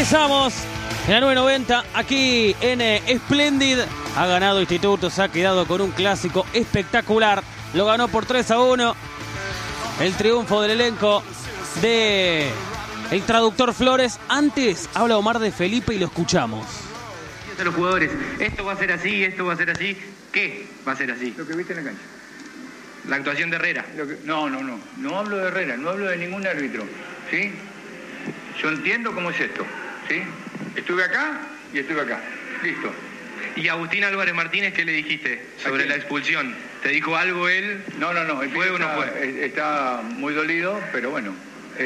Regresamos en la 990 aquí en Splendid. Ha ganado Instituto, se ha quedado con un clásico espectacular. Lo ganó por 3-1. El triunfo del elenco de el traductor Flores. Antes habla Omar de Felipe y lo escuchamos. A los jugadores, esto va a ser así, esto va a ser así. ¿Qué va a ser así? Lo que viste en la cancha. La actuación de Herrera. No hablo de Herrera, no hablo de ningún árbitro, ¿sí? Yo entiendo cómo es esto, ¿sí? Estuve acá y estuve acá, listo. ¿Y a Agustín Álvarez Martínez qué le dijiste sobre la expulsión? ¿Te dijo algo él? No, ¿Fue o no fue? Está muy dolido, pero bueno,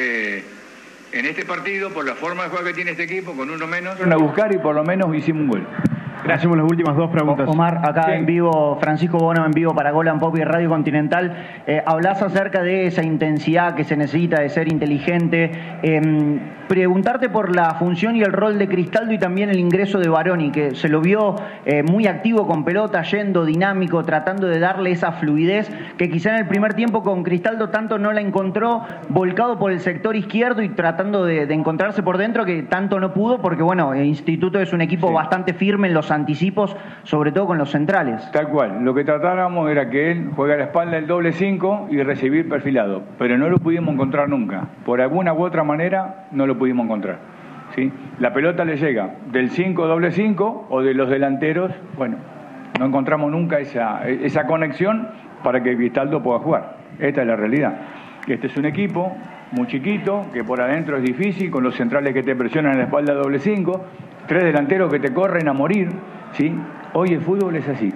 en este partido, por la forma de jugar que tiene este equipo, con uno menos, fueron a buscar y por lo menos hicimos un gol. Hacemos las últimas dos preguntas. Omar, acá Sí. en vivo, Francisco Bono en vivo para Golan Pop y Radio Continental. Hablás acerca de esa intensidad que se necesita, de ser inteligente. Preguntarte por la función y el rol de Cristaldo y también el ingreso de Baroni, que se lo vio muy activo con pelota, yendo, dinámico, tratando de darle esa fluidez que quizá en el primer tiempo con Cristaldo tanto no la encontró, volcado por el sector izquierdo y tratando de encontrarse por dentro, que tanto no pudo, porque bueno, el Instituto es un equipo bastante firme en los anticipos, sobre todo con los centrales. Tal cual, lo que tratábamos era que él juega a la espalda el doble 5 y recibir perfilado, pero no lo pudimos encontrar nunca, por alguna u otra manera no lo pudimos encontrar, ¿sí? La pelota le llega del 5 doble 5 o de los delanteros, bueno, no encontramos nunca esa conexión para que Cristaldo pueda jugar. Esta es la realidad. Este es un equipo muy chiquito, que por adentro es difícil, con los centrales que te presionan en la espalda doble 5, 3 delanteros que te corren a morir, ¿sí? Hoy el fútbol es así.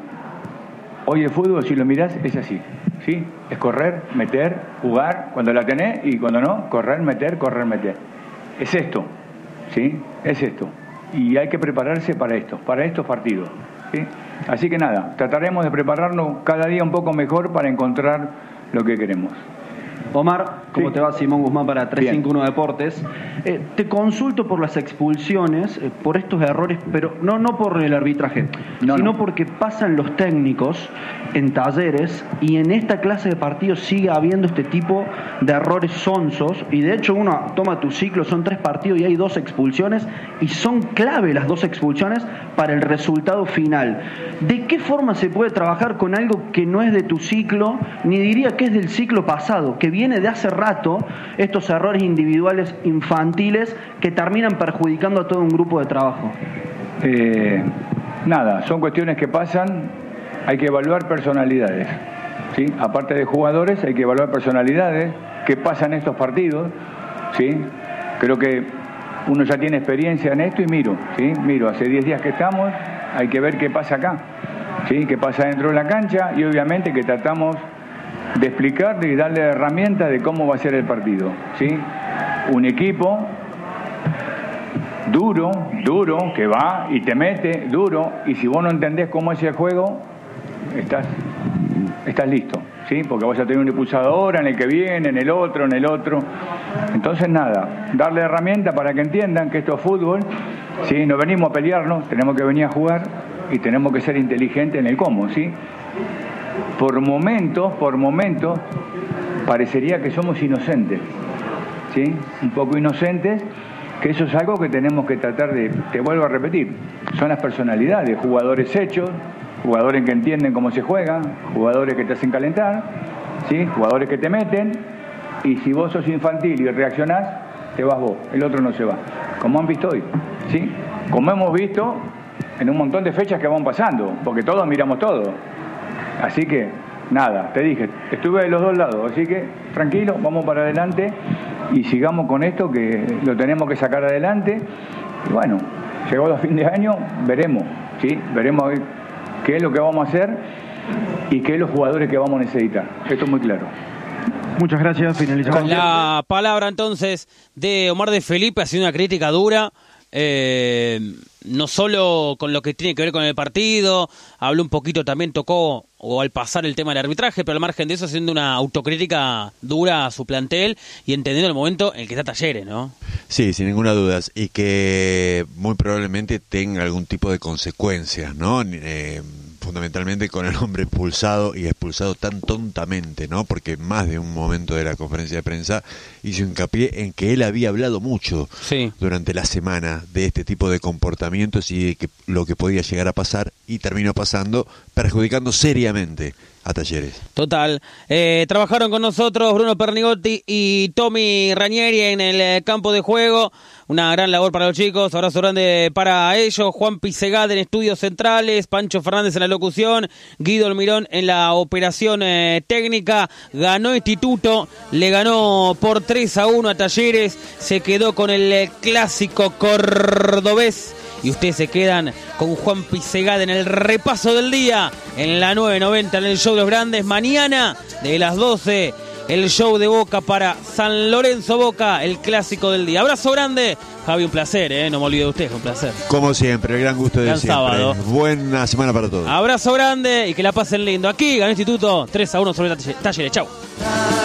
Hoy el fútbol, si lo mirás, es así, ¿sí? Es correr, meter, jugar cuando la tenés y cuando no, correr, meter. Es esto, ¿sí? Es esto. Y hay que prepararse para estos partidos, ¿sí? Así que nada, trataremos de prepararnos cada día un poco mejor para encontrar lo que queremos. Omar, ¿cómo Sí. te va? Simón Guzmán para 351 Bien. Deportes. Te consulto por las expulsiones, por estos errores, pero no por el arbitraje, sino porque pasan los técnicos en Talleres y en esta clase de partidos sigue habiendo este tipo de errores sonsos, y de hecho uno toma tu ciclo, son 3 partidos y hay 2 expulsiones, y son clave las 2 expulsiones para el resultado final. ¿De qué forma se puede trabajar con algo que no es de tu ciclo, ni diría que es del ciclo pasado, que viene de hace rato, estos errores individuales infantiles que terminan perjudicando a todo un grupo de trabajo? Nada, son cuestiones que pasan, hay que evaluar personalidades, ¿sí? Aparte de jugadores, hay que evaluar personalidades que pasan estos partidos, ¿sí? Creo que uno ya tiene experiencia en esto y miro, hace 10 días que estamos, hay que ver qué pasa acá, ¿sí? Qué pasa dentro de la cancha y obviamente que tratamos de explicar y darle herramientas de cómo va a ser el partido, ¿sí? Un equipo duro, que va y te mete duro, y si vos no entendés cómo es el juego, estás listo, ¿sí? Porque vas a tener un impulsador en el que viene, en el otro. Entonces nada, darle herramientas para que entiendan que esto es fútbol, ¿sí? No venimos a pelearnos, tenemos que venir a jugar y tenemos que ser inteligentes en el cómo, ¿sí? Por momentos, parecería que somos inocentes, ¿sí? Un poco inocentes, que eso es algo que tenemos que tratar de, te vuelvo a repetir, son las personalidades, jugadores hechos, jugadores que entienden cómo se juega, jugadores que te hacen calentar, ¿sí? Jugadores que te meten, y si vos sos infantil y reaccionás, te vas vos, el otro no se va, como han visto hoy, ¿sí? Como hemos visto en un montón de fechas que van pasando, porque todos miramos todo. Así que, nada, te dije, estuve de los dos lados, así que tranquilo, vamos para adelante y sigamos con esto que lo tenemos que sacar adelante. Y bueno, llegó el fin de año, veremos, ¿sí? Veremos qué es lo que vamos a hacer y qué es los jugadores que vamos a necesitar. Esto es muy claro. Muchas gracias, finalizamos. La palabra entonces de Omar de Felipe, ha sido una crítica dura. No solo con lo que tiene que ver con el partido, habló un poquito, también tocó o al pasar el tema del arbitraje, pero al margen de eso haciendo una autocrítica dura a su plantel y entendiendo el momento en el que está Talleres, ¿no? Sí, sin ninguna duda, y que muy probablemente tenga algún tipo de consecuencias, ¿no? fundamentalmente con el hombre expulsado y expulsado tan tontamente, ¿no? Porque más de un momento de la conferencia de prensa hizo hincapié en que él había hablado mucho durante la semana de este tipo de comportamientos y de que lo que podía llegar a pasar, y terminó pasando, perjudicando seriamente a Talleres. Total. Trabajaron con nosotros Bruno Pernigotti y Tommy Ranieri en el campo de juego. Una gran labor para los chicos. Abrazo grande para ellos. Juan Pisegad en estudios centrales. Pancho Fernández en la locución. Guido Almirón en la operación técnica. Ganó Instituto. Le ganó por 3-1 a Talleres. Se quedó con el clásico cordobés. Y ustedes se quedan con Juan Pisegad en el repaso del día, en la 990, en el show de los grandes. Mañana, de las 12, el show de Boca para San Lorenzo Boca, el clásico del día. Abrazo grande. Javi, un placer, no me olvido de usted, un placer. Como siempre, el gran gusto de siempre. Sábado. Buena semana para todos. Abrazo grande y que la pasen lindo. Aquí ganó Instituto 3-1 sobre Talleres. Chau.